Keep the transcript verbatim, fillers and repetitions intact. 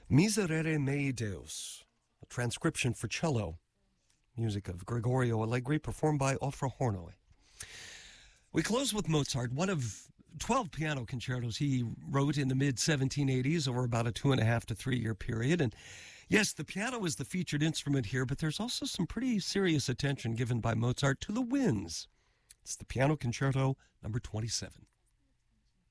Miserere mei Deus, a transcription for cello, music of Gregorio Allegri, performed by Ofra Hornoy. We close with Mozart, one of twelve piano concertos he wrote in the mid seventeen eighties over about a two and a half to three year period. And yes, the piano is the featured instrument here, but there's also some pretty serious attention given by Mozart to the winds. It's the Piano Concerto number twenty-seven.